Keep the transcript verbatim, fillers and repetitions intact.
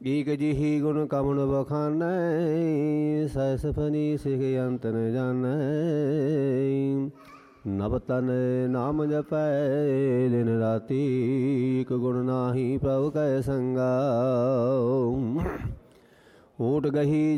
ਏਕ ਜਿਹੀ ਗੁਣ ਕਮਨ ਬਖਾਨੈ, ਸੈਸ ਫਨੀ ਸਿਖ ਅੰਤ ਨ ਜਾਣੈ। ਨਭ ਤਨ ਨਾਮ ਜਪੈ ਦਿਨ ਰਾਤੀ, ਇਕ ਗੁਣ ਨਾਹੀ ਪ੍ਰਭ ਕੈ ਸੰਗਾ। ਓਟ ਗਹੀ